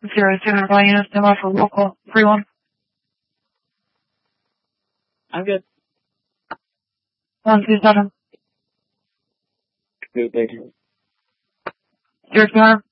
0-2 by units, demo for local 3-1. I'm good. 1-2-7. Good, thank you. 0-200.